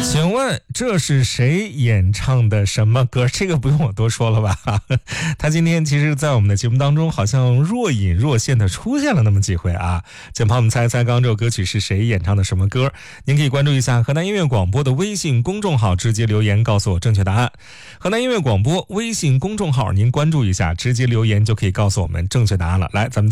请问这是谁演唱的什么歌？这个不用我多说了吧？他今天其实在我们的节目当中好像若隐若现的出现了那么几回啊。请朋友们猜一猜刚刚这首歌曲是谁演唱的什么歌？您可以关注一下河南音乐广播的微信公众号，直接留言告诉我正确答案。河南音乐广播微信公众号您关注一下，直接留言就可以告诉我们正确答案了。来，咱们